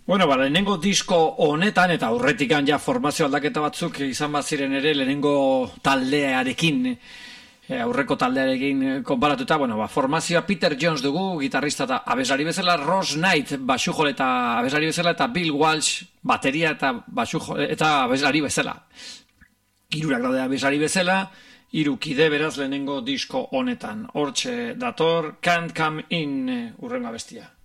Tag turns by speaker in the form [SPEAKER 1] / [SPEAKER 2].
[SPEAKER 1] Bueno, lehenengo disko honetan, eta aurretikan ja formazio aldaketa batzuk izan baziren ere, lehenengo taldearekin, aurreko taldearekin konparatuta, formazioa Peter Jones dugu, gitarrista eta abeslari bezala, Ross Knight baxujole eta abeslari bezala, eta Bill Walsh bateria eta abeslari bezala. Hirurak daude abeslari bezala, hiru kide beraz lehenengo disko honetan. Hortxe dator, Can't Come In urrengo abestia.